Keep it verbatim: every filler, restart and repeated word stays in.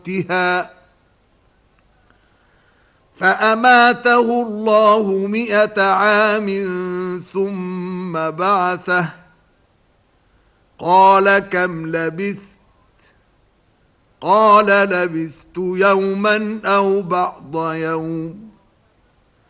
موتها فأماته الله مئة عام ثم بعثه قال كم لبثت قال لبثت يوما أو بعض يوم